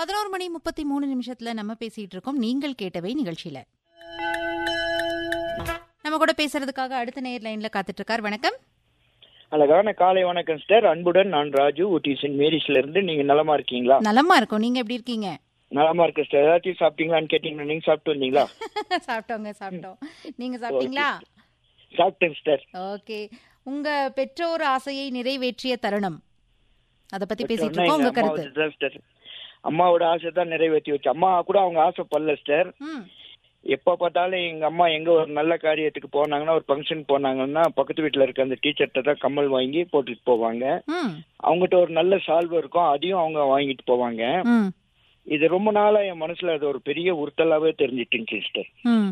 11:33 நம்ம பேசிட்டு இருக்கோம். நீங்கள் கேட்டவை நிகழ்ச்சியில நம்ம கூட பேசுறதுக்காக அடுத்த நேர் லைன்ல காத்துட்டு இருக்கார். வணக்கம். அழகான காலை வணக்கம் சார். அன்புடன் நான் ராஜு, ஊட்டி சென்ட் மேரிஸ்ல இருந்து. நீங்க நலமா இருக்கீங்களா? நலமா இருக்கும். நீங்க எப்படி இருக்கீங்க? நலமா இருக்கு சார். ஏதாச்சும் சாப்பிட்டீங்களான்னு கேட்டீங்கன்னா நீங்க சாப்பிட்டு வந்தீங்களா? சாப்பிட்டோம். நீங்க சாப்பிட்டீங்களா? சாப்பிட்டேன் சார். ஓகே. உங்க பெற்றோர் ஆசையை நிறைவேற்றிய தருணம் அத பத்தி பேசிட்டு இருக்கோம். உங்க கருத்து? அம்மாவோட ஆசை தான் நிறைவேற்றி வச்சு. அம்மா கூட அவங்க ஆசைப்படல சார். எப்ப பார்த்தாலும் எங்க அம்மா எங்க ஒரு நல்ல காரியத்துக்கு போனாங்கன்னா, ஒரு ஃபங்க்ஷன் போனாங்கன்னா பக்கத்து வீட்டுல இருக்க அந்த டீச்சர்கிட்ட தான் கம்மல் வாங்கி போட்டுட்டு போவாங்க. அவங்ககிட்ட ஒரு நல்ல சால்வை இருக்கும், அதையும் அவங்க வாங்கிட்டு போவாங்க. இது ரொம்ப நாளா என் மனசுல அது ஒரு பெரிய உறுத்தலாவே தெரிஞ்சிட்டு சிஸ்டர்.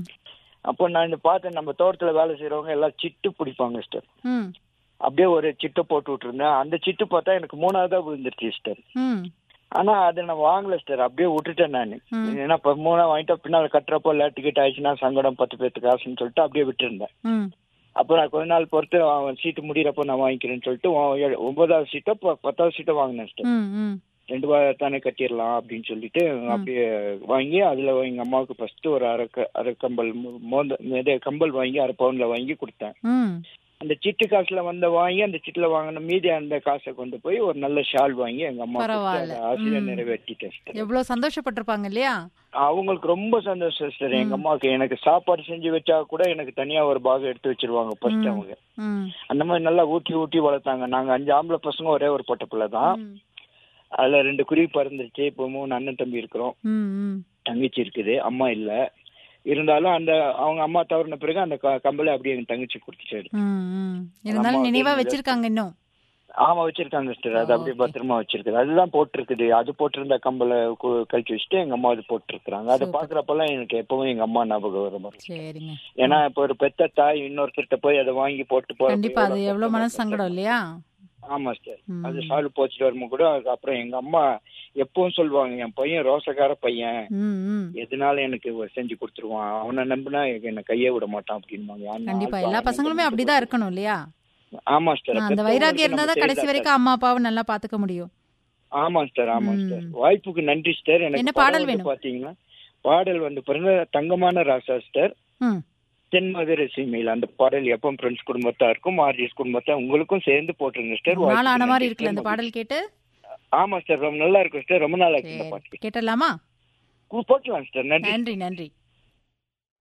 அப்போ நான் இந்த பார்த்தேன், நம்ம தோட்டத்துல வேலை செய்யறவங்க எல்லாம் சிட்டு பிடிப்பாங்க சிஸ்டர். அப்படியே ஒரு சிட்டை போட்டு விட்டுருந்தேன். அந்த சிட்டு பார்த்தா எனக்கு 3ஆவதா விழுந்துருச்சு சிஸ்டர். ஆனா அதை நான் வாங்கல சிஸ்டர், அப்படியே விட்டுட்டேன் நான். ஏன்னா இப்ப 3ஆ வாங்கிட்டா பின்னால கட்டுறப்போ டிக்கெட் ஆயிடுச்சுன்னா சங்கடம், 10 பேருக்கு காசுன்னு சொல்லிட்டு அப்படியே விட்டுருந்தேன். அப்ப நான் கொஞ்ச நாள் பொறுத்து அவன் சீட்டு முடியறப்போ நான் வாங்கிக்கிறேன்னு சொல்லிட்டு 9ஆவது சீட்டோ 10ஆவது சீட்டோ வாங்கினேன் சிஸ்டர். 2 ரூபாய் தானே கட்டிடலாம் அப்படின்னு சொல்லிட்டு அப்படியே வாங்கி அதுல எங்க அம்மாவுக்கு ஃபர்ஸ்ட் ஒரு அரை கம்பல் கம்பல் வாங்கி 1/2 பவுன்ல வாங்கி கொடுத்தேன். அந்த சிட்டு காசுல வாங்கி அந்த சிட்டுல வாங்கின மீதி அந்த காசை கொண்டு போய் ஒரு நல்ல ஷால் வாங்கி எங்க அம்மா ஆசையை நிறைவேற்றிட்டேன். எவ்வளவு சந்தோஷப்பட்டிருப்பாங்க இல்லையா? அவங்களுக்கு ரொம்ப சந்தோஷம் சார். எங்க அம்மாவுக்கு எனக்கு சாப்பாடு செஞ்சு வச்சா கூட எனக்கு தனியா ஒரு பாகம் எடுத்து வச்சிருவாங்க ஃபர்ஸ்ட். அவங்க அந்த மாதிரி நல்லா ஊட்டி வளர்த்தாங்க. நாங்க 5 ஆம்பளை பசங்க, ஒரே ஒரு பொட்டை பிள்ளை தான். அதுல 2 குருவி பறந்துருச்சு. இப்போ 3 அண்ணன் தம்பி இருக்கிறோம். தங்கச்சி இருக்குது, அம்மா இல்ல. இருந்தாலும் அந்த அவங்க அம்மா தவறின பிறகு அந்த கம்பளை அப்படியே எங்க தங்கச்சி கொடுத்துட்டாரு. இருந்தாலும் நினைவா வச்சிருக்காங்க இன்னும். ஆமா வச்சிருக்காங்க சிஸ்டர். அது அப்படியே பத்திரமா வச்சிருக்குது. அதுதான் போட்டிருக்குது. அது போட்டிருந்த கம்பளை கழிச்சு வச்சுட்டு எங்க அம்மா அது போட்டிருக்காங்க. அதை பாக்குறப்பெல்லாம் எனக்கு எப்பவும் எங்க அம்மா ஞாபகம் வர மாதிரி. ஏன்னா இப்ப ஒரு பெத்த தாய் இன்னொருத்தர்கிட்ட போய் அதை வாங்கி போட்டு போற கண்டிப்பா அது எவ்வளவு மனசு சங்கடம் இல்லையா? ஆமா சார். அது சால்வு போச்சுட்டு வரும்போது கூட அதுக்கப்புறம் எங்க அம்மா எப்பவும் சொல்லுவாங்க, என் பையன் ரோசக்கார பையன், எதனால எனக்கு செஞ்சு கொடுத்துருவான், அவனை நம்பினா என்ன கையே விட மாட்டான் அப்படின்பாங்க. கண்டிப்பா எல்லா பசங்களுமே அப்படிதான் இருக்கணும் இல்லையா? ஆமா சார். அந்த வைராகியம் இருந்தா தான் கடைசி வரைக்கும் அம்மா அப்பாவை நல்லா பாத்துக்க முடியும். ஆமா சார். வாய்ப்புக்கு நன்றி சார். எனக்கு பாடல் வேணும். பாத்தீங்கன்னா பாடல் பிறந்த தங்கமான ராசா சார், தென்மதுரை சீமையில். அந்த பாடல் எப்பவும் ஃப்ரெண்ட்ஸ் குடும்பத்தா இருக்கும், ஆர்ஜிஎஸ் குடும்பத்தா உங்களுக்கும் சேர்ந்து போட்டுருங்க சார். ஆன மாதிரி இருக்குல்ல அந்த பாடல் கேட்டு? ஆமா சார், ரொம்ப நல்லா இருக்கும் சார். ரொம்ப நாள் ஆச்சு இந்த பாட்டு. கேட்டலாமா? போட்டலாம் சார். நன்றி.